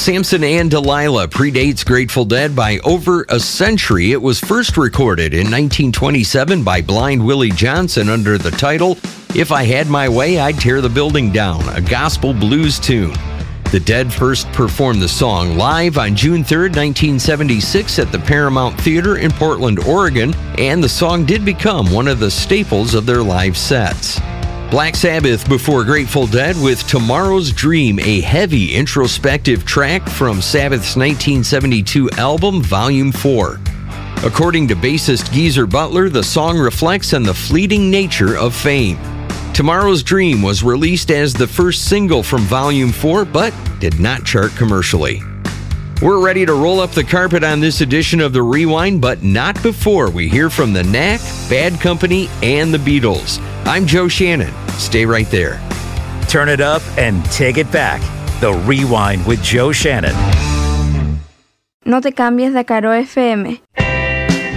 Samson and Delilah predates Grateful Dead by over a century. It was first recorded in 1927 by Blind Willie Johnson under the title, If I Had My Way, I'd Tear the Building Down, a gospel blues tune. The Dead first performed the song live on June 3rd, 1976 at the Paramount Theater in Portland, Oregon, and the song did become one of the staples of their live sets. Black Sabbath before Grateful Dead with Tomorrow's Dream, a heavy introspective track from Sabbath's 1972 album, Volume 4. According to bassist Geezer Butler, the song reflects on the fleeting nature of fame. Tomorrow's Dream was released as the first single from Volume 4, but did not chart commercially. We're ready to roll up the carpet on this edition of The Rewind, but not before we hear from The Knack, Bad Company, and the Beatles. I'm Joe Shannon. Stay right there. Turn it up and take it back. The Rewind with Joe Shannon. No te cambies de Caro FM.